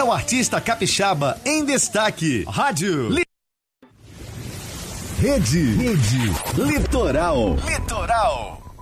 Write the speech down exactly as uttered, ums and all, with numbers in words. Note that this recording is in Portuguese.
o artista capixaba em destaque. Rádio Li... Rede, Rede Litoral. Litoral.